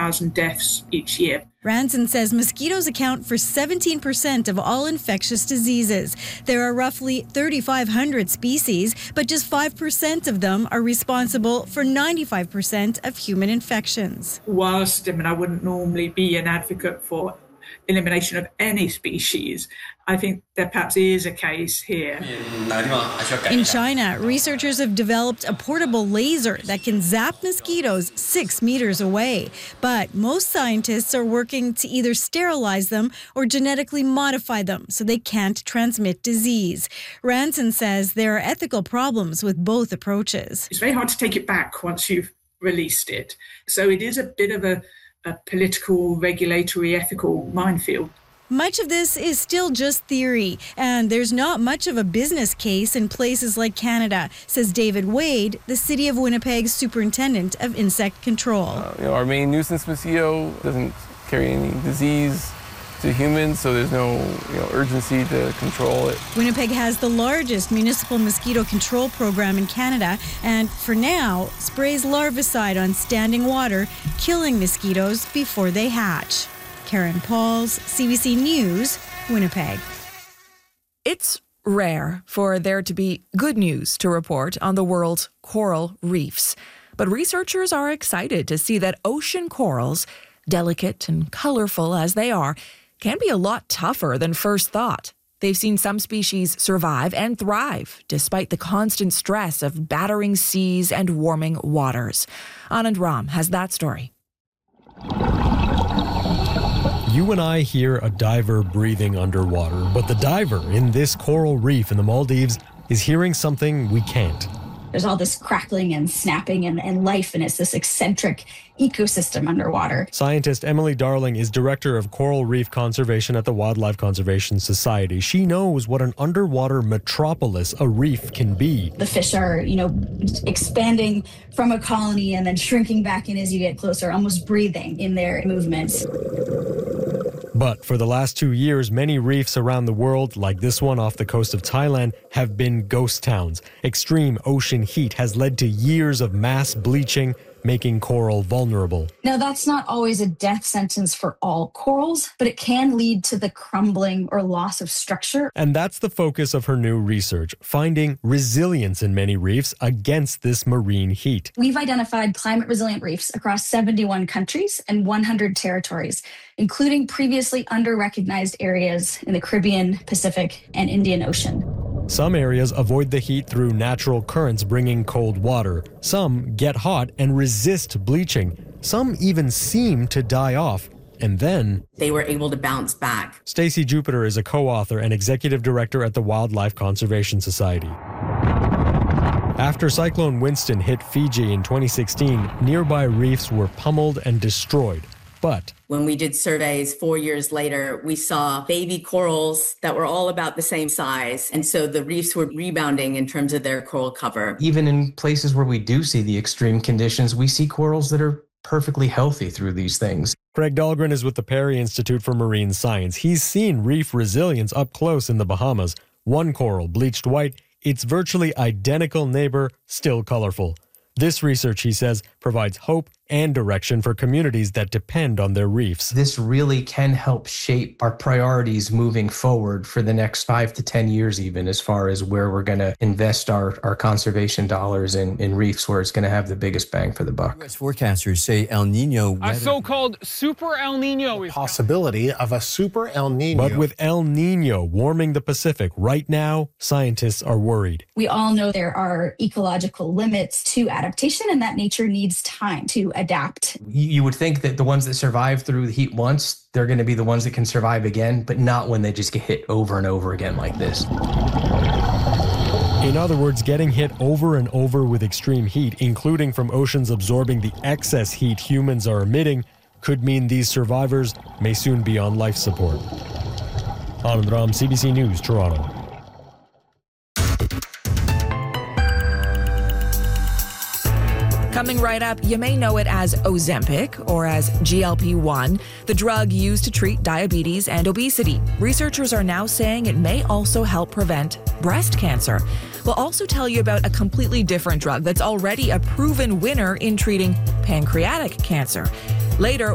100,000 deaths each year. Ranson says mosquitoes account for 17% of all infectious diseases. There are roughly 3,500 species, but just 5% of them are responsible for 95% of human infections. Whilst I wouldn't normally be an advocate for elimination of any species, I think there perhaps is a case here. In China, researchers have developed a portable laser that can zap mosquitoes 6 meters away. But most scientists are working to either sterilize them or genetically modify them so they can't transmit disease. Ranson says there are ethical problems with both approaches. It's very hard to take it back once you've released it. So it is a bit of a political, regulatory, ethical minefield. Much of this is still just theory, and there's not much of a business case in places like Canada, says David Wade, the City of Winnipeg's superintendent of insect control. Our main nuisance mosquito doesn't carry any disease to humans, so there's no urgency to control it. Winnipeg has the largest municipal mosquito control program in Canada, and for now, sprays larvicide on standing water, killing mosquitoes before they hatch. Karen Pauls, CBC News, Winnipeg. It's rare for there to be good news to report on the world's coral reefs. But researchers are excited to see that ocean corals, delicate and colorful as they are, can be a lot tougher than first thought. They've seen some species survive and thrive despite the constant stress of battering seas and warming waters. Anand Ram has that story. You and I hear a diver breathing underwater, but the diver in this coral reef in the Maldives is hearing something we can't. There's all this crackling and snapping and life, and it's this eccentric ecosystem underwater. Scientist Emily Darling is director of coral reef conservation at the Wildlife Conservation Society. She knows what an underwater metropolis a reef can be. The fish are, expanding from a colony and then shrinking back in as you get closer, almost breathing in their movements. But for the last 2 years, many reefs around the world, like this one off the coast of Thailand, have been ghost towns. Extreme ocean heat has led to years of mass bleaching, making coral vulnerable. Now, that's not always a death sentence for all corals, but it can lead to the crumbling or loss of structure. And that's the focus of her new research, finding resilience in many reefs against this marine heat. We've identified climate-resilient reefs across 71 countries and 100 territories, including previously under-recognized areas in the Caribbean, Pacific, and Indian Ocean. Some areas avoid the heat through natural currents bringing cold water. Some get hot and resist bleaching. Some even seem to die off. And then they were able to bounce back. Stacy Jupiter is a co-author and executive director at the Wildlife Conservation Society. After Cyclone Winston hit Fiji in 2016, nearby reefs were pummeled and destroyed. But when we did surveys 4 years later, we saw baby corals that were all about the same size. And so the reefs were rebounding in terms of their coral cover. Even in places where we do see the extreme conditions, we see corals that are perfectly healthy through these things. Craig Dahlgren is with the Perry Institute for Marine Science. He's seen reef resilience up close in the Bahamas. One coral bleached white, its virtually identical neighbor still colorful. This research, he says, provides hope and direction for communities that depend on their reefs. This really can help shape our priorities moving forward for the next 5 to 10 years even, as far as where we're going to invest our conservation dollars in reefs where it's going to have the biggest bang for the buck. U.S. forecasters say El Nino weather. A so-called super El Nino is possibility of a super El Nino. But with El Nino warming the Pacific right now, scientists are worried. We all know there are ecological limits to adaptation, and that nature needs time to adapt. You would think that the ones that survive through the heat once, they're going to be the ones that can survive again, but not when they just get hit over and over again like this. In other words, getting hit over and over with extreme heat, including from oceans absorbing the excess heat humans are emitting, could mean these survivors may soon be on life support. Anand Ram, CBC News, Toronto. Coming right up, you may know it as Ozempic or as GLP-1, the drug used to treat diabetes and obesity. Researchers are now saying it may also help prevent breast cancer. We'll also tell you about a completely different drug that's already a proven winner in treating pancreatic cancer. Later,